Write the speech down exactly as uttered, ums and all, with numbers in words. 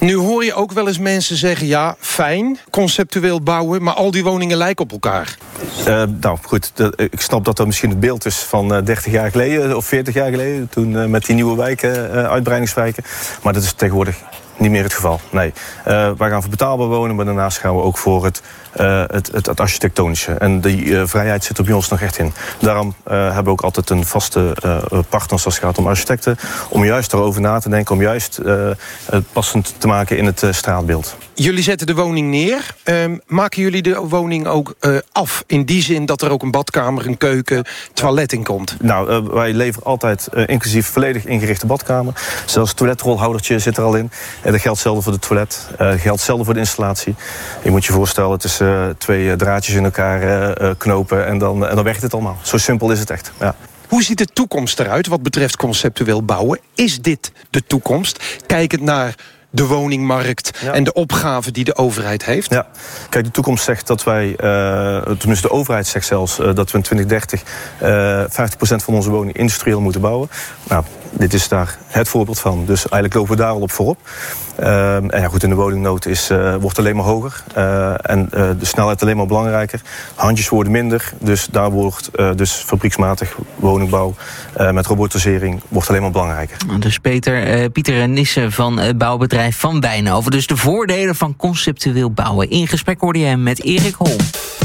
Nu hoor je ook wel eens mensen zeggen, ja, fijn, conceptueel bouwen, maar al die woningen lijken op elkaar. Uh, nou goed, de, ik snap dat dat misschien het beeld is van uh, dertig jaar geleden of veertig jaar geleden, toen uh, met die nieuwe wijken, uh, uitbreidingswijken. Maar dat is tegenwoordig niet meer het geval. Nee, uh, wij gaan voor betaalbaar wonen, maar daarnaast gaan we ook voor het, uh, het, het, het architectonische. En die uh, vrijheid zit er bij ons nog echt in. Daarom uh, hebben we ook altijd een vaste uh, partners als het gaat om architecten, om juist erover na te denken, om juist uh, het passend te maken in het uh, straatbeeld. Jullie zetten de woning neer. Uh, maken jullie de woning ook uh, af? In die zin dat er ook een badkamer, een keuken, toilet in komt? Nou, uh, wij leveren altijd uh, inclusief volledig ingerichte badkamer. Zelfs het toiletrolhoudertje zit er al in. En dat geldt hetzelfde voor de toilet. Uh, dat geldt hetzelfde voor de installatie. Je moet je voorstellen, het is uh, twee uh, draadjes in elkaar uh, knopen en dan, uh, en dan werkt het allemaal. Zo simpel is het echt. Ja. Hoe ziet de toekomst eruit wat betreft conceptueel bouwen? Is dit de toekomst? Kijkend naar de woningmarkt ja. en de opgave die de overheid heeft? Ja, kijk, de toekomst zegt dat wij, uh, tenminste de overheid zegt zelfs, uh, dat we in twintig dertig uh, vijftig procent van onze woningen industrieel moeten bouwen. Nou, dit is daar het voorbeeld van. Dus eigenlijk lopen we daar al op voorop. Uh, en ja, goed, in de woningnood is, uh, wordt alleen maar hoger. Uh, en uh, de snelheid alleen maar belangrijker. Handjes worden minder. Dus daar wordt uh, dus fabrieksmatig woningbouw uh, met robotisering wordt alleen maar belangrijker. Dus Peter, uh, Pieter Nissen van het bouwbedrijf Van Wijnhoven. Dus de voordelen van conceptueel bouwen. In gesprek hoorde je hem met Erik Holm.